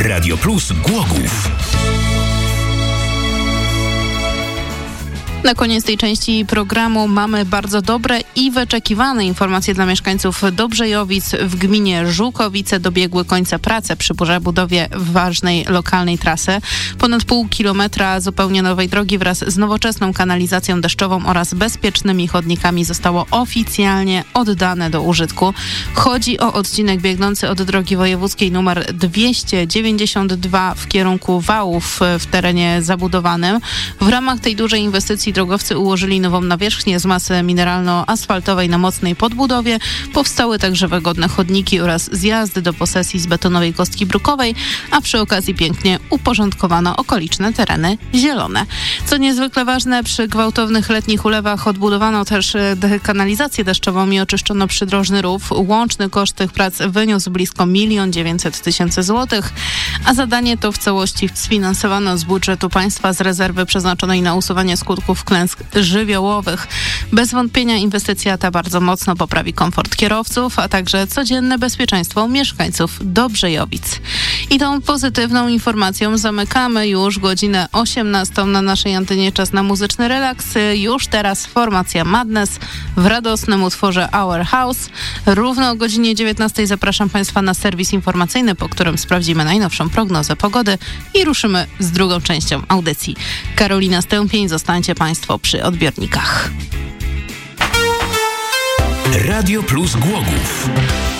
Radio Plus Głogów. Na koniec tej części programu mamy bardzo dobre i wyczekiwane informacje dla mieszkańców Dobrzejowic. W gminie Żółkowice dobiegły końca prace przy budowie ważnej lokalnej trasy. Ponad pół kilometra zupełnie nowej drogi wraz z nowoczesną kanalizacją deszczową oraz bezpiecznymi chodnikami zostało oficjalnie oddane do użytku. Chodzi o odcinek biegnący od drogi wojewódzkiej nr 292 w kierunku Wałów w terenie zabudowanym. W ramach tej dużej inwestycji drogowcy ułożyli nową nawierzchnię z masy mineralno-asfaltowej na mocnej podbudowie. Powstały także wygodne chodniki oraz zjazdy do posesji z betonowej kostki brukowej, a przy okazji pięknie uporządkowano okoliczne tereny zielone. Co niezwykle ważne, przy gwałtownych letnich ulewach odbudowano też kanalizację deszczową i oczyszczono przydrożny rów. Łączny koszt tych prac wyniósł blisko 1 900 000 złotych, a zadanie to w całości sfinansowano z budżetu państwa z rezerwy przeznaczonej na usuwanie skutków klęsk żywiołowych. Bez wątpienia inwestycja ta bardzo mocno poprawi komfort kierowców, a także codzienne bezpieczeństwo mieszkańców Dobrzejowic. I tą pozytywną informacją zamykamy już godzinę 18 na naszej antenie. Czas na muzyczny relaks. Już teraz formacja Madness w radosnym utworze Our House. Równo o godzinie 19 zapraszam Państwa na serwis informacyjny, po którym sprawdzimy najnowszą prognozę pogody i ruszymy z drugą częścią audycji. Karolina Stępień, zostańcie Państwo przy odbiornikach. Radio Plus Głogów.